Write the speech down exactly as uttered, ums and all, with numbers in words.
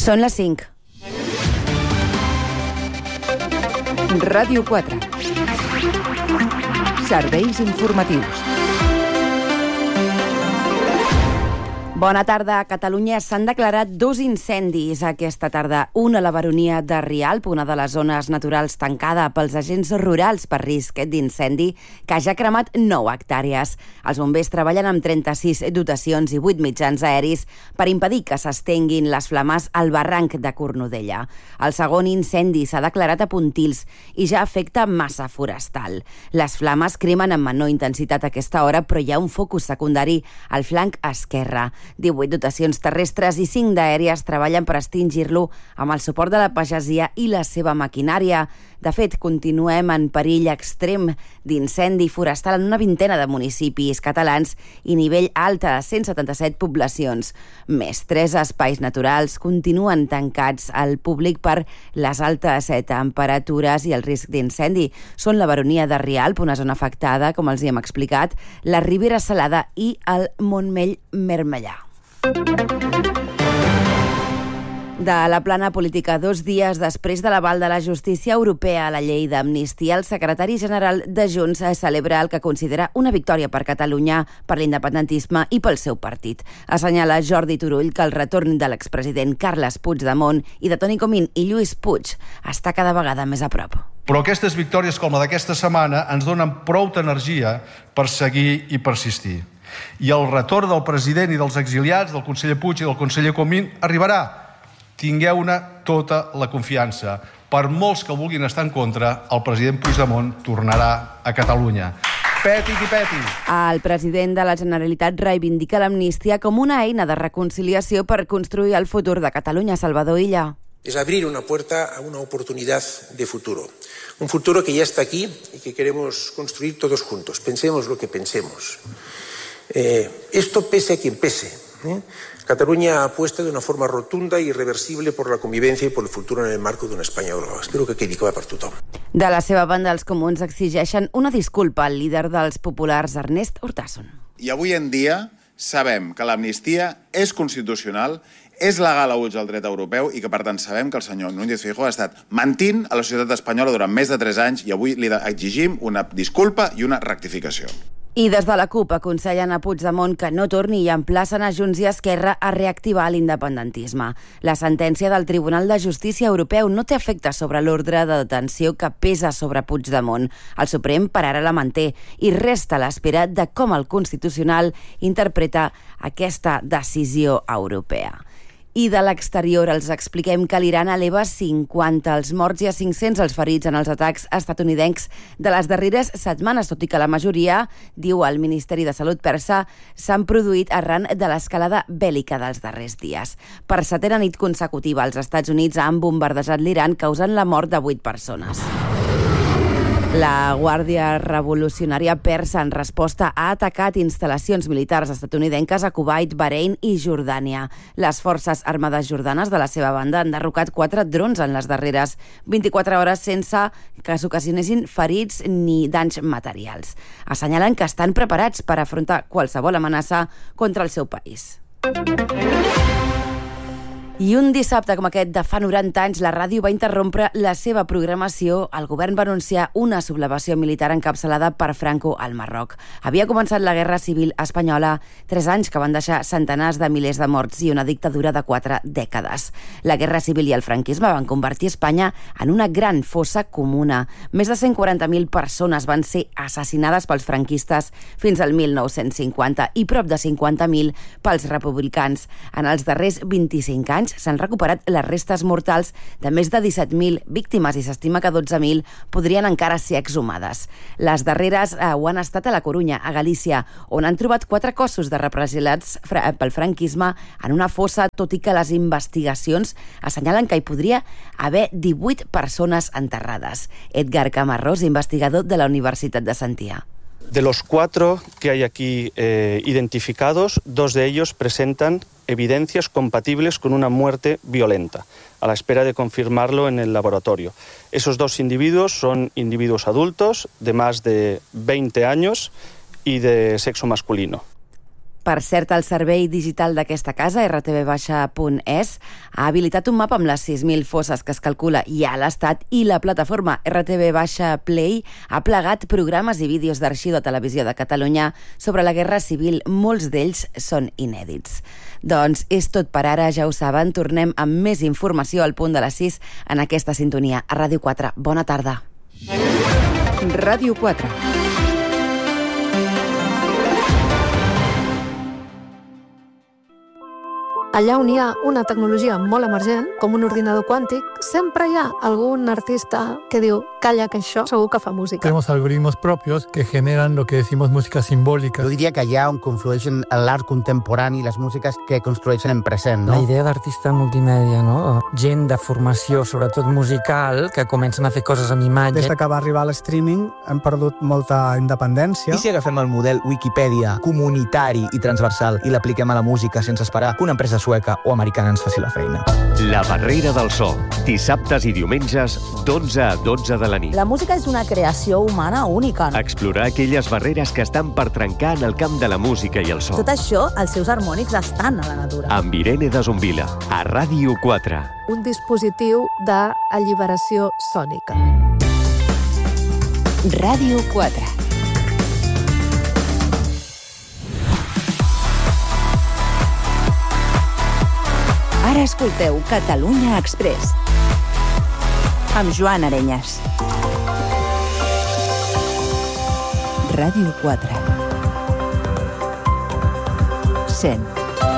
Són les cinc. Ràdio quatre. Serveis informatius. Bona tarda. A Catalunya s'han declarat dos incendis aquesta tarda. Un a la baronia de Rialp, una de les zones naturals tancada pels agents rurals per risc d'incendi, que ja ha cremat nou hectàrees. Els bombers treballen amb trenta-sis dotacions i vuit mitjans aeris per impedir que s'estenguin les flames al barranc de Cornudella. El segon incendi s'ha declarat a Pontils i ja afecta massa forestal. Les flames cremen amb menor intensitat a aquesta hora, però hi ha un focus secundari al flanc esquerre. divuit dotacions terrestres i cinc d'aèries treballen per extingir-lo amb el suport de la pagesia i la seva maquinària. De fet, continuem en perill extrem d'incendi forestal en una vintena de municipis catalans i nivell alt a cent setanta-set poblacions. Més, tres espais naturals continuen tancats al públic per les altes temperatures i el risc d'incendi. Són la baronia de Rialp, una zona afectada, com els hi hem explicat, la Ribera Salada i el Montmell-Mermellà. De la plana política, dos dies després de l'aval de la justícia europea a la llei d'amnistia, el secretari general de Junts celebra el que considera una victòria per Catalunya, per l'independentisme i pel seu partit. Assenyala Jordi Turull que el retorn de l'expresident Carles Puigdemont i de Toni Comín i Lluís Puig està cada vegada més a prop. Però aquestes victòries com la d'aquesta setmana ens donen prou energia per seguir i persistir. I el retorn del president i dels exiliats, del conseller Puig i del conseller Comín, arribarà. Tingueu-ne tota la confiança. Per molts que vulguin estar en contra, el president Puigdemont tornarà a Catalunya. Peti qui peti. El president de la Generalitat reivindica l'amnistia com una eina de reconciliació per construir el futur de Catalunya. Salvador Illa. Es abrir una puerta a una oportunidad de futuro. Un futuro que ya está aquí y que queremos construir todos juntos. Pensemos lo que pensemos. Eh, esto pese a quien pese. ¿eh? Cataluña apuesta de una forma rotunda i irreversible por la convivencia y por el futuro en el marco d'una Espanya global. Espero que quedi clar per tothom. De la seva banda, els comuns exigeixen una disculpa al líder dels populars, Ernest Urtasun. I avui en dia sabem que l'amnistia és constitucional, és legal a ulls del dret europeu i que, per tant, sabem que el senyor Núñez Feijóo ha estat mentint a la societat espanyola durant més de tres anys i avui li exigim una disculpa i una rectificació. I des de la CUP aconsellen a Puigdemont que no torni i emplacen a Junts i Esquerra a reactivar l'independentisme. La sentència del Tribunal de Justícia Europeu no té efecte sobre l'ordre de detenció que pesa sobre Puigdemont. El Suprem per ara la manté i resta a l'espera de com el Constitucional interpreta aquesta decisió europea. I de l'exterior els expliquem que l'Iran eleva cinquanta els morts i a cinc-cents els ferits en els atacs estatunidencs de les darreres setmanes, tot i que la majoria, diu el Ministeri de Salut persa, s'han produït arran de l'escalada bèl·lica dels darrers dies. Per setena nit consecutiva, els Estats Units han bombardejat l'Iran, causant la mort de vuit persones. La Guàrdia Revolucionària Persa, en resposta, ha atacat instal·lacions militars estatunidenques a Kuwait, Bahrein i Jordània. Les forces armades jordanes, de la seva banda, han derrocat quatre drons en les darreres vint-i-quatre hores sense que s'ocasionessin ferits ni danys materials. Assenyalen que estan preparats per afrontar qualsevol amenaça contra el seu país. I un dissabte com aquest de fa noranta anys, la ràdio va interrompre la seva programació. El govern va anunciar una sublevació militar encapçalada per Franco al Marroc. Havia començat la Guerra Civil Espanyola, tres anys que van deixar centenars de milers de morts i una dictadura de quatre dècades. La Guerra Civil i el franquisme van convertir Espanya en una gran fossa comuna. Més de cent quaranta mil persones van ser assassinades pels franquistes fins al mil nou-cents cinquanta i prop de cinquanta mil pels republicans. En els darrers vint-i-cinc anys s'han recuperat les restes mortals de més de disset mil víctimes i s'estima que dotze mil podrien encara ser exhumades. Les darreres eh, ho han estat a la Corunya, a Galícia, on han trobat quatre cossos de represaliats pel franquisme en una fossa, tot i que les investigacions assenyalen que hi podria haver divuit persones enterrades. Edgar Camarrós, investigador de la Universitat de Santià. De los cuatro que hay aquí eh, identificados, dos de ellos presentan evidencias compatibles con una muerte violenta, a la espera de confirmarlo en el laboratorio. Esos dos individuos son individuos adultos de más de veinte años y de sexo masculino. Per cert, el servei digital d'aquesta casa, r t v punt e s, ha habilitat un mapa amb les sis mil fosses que es calcula ja a l'Estat i la plataforma R T V Play ha plegat programes i vídeos d'arxiu de Televisió de Catalunya sobre la Guerra Civil. Molts d'ells són inèdits. Doncs és tot per ara, ja ho saben. Tornem amb més informació al punt de les sis en aquesta sintonia a Ràdio quatre. Bona tarda. Ràdio quatre. Allà on hi ha una tecnologia molt emergent, com un ordinador quàntic, sempre hi ha algún artista que diu, calla, que això segur que fa música. Tenemos algoritmos propios que generan lo que decimos música simbólica. Jo diria que allà on conflueixen l'art contemporani i les músiques que construeixen en present, no? La idea d'artista multimèdia, no? Gent de formació, sobretot musical, que comencen a fer coses amb imatge. Des que va arribar l'streaming hem perdut molta independència. I si agafem el model Wikipedia comunitari i transversal i l'apliquem a la música sense esperar que una empresa sueca o americana ens faci la feina? La Barrera del So, dissabtes i diumenges, d'onze a dotze de la nit. La música és una creació humana única. No? Explorar aquelles barreres que estan per trencar en el camp de la música i el so. Tot això, els seus harmònics estan a la natura. Amb Irene de Zumbila, a Ràdio quatre. Un dispositiu d'alliberació sònica. Ràdio quatre. Ara escolteu Catalunya Express amb Joan Arenyes. Ràdio quatre. Sent.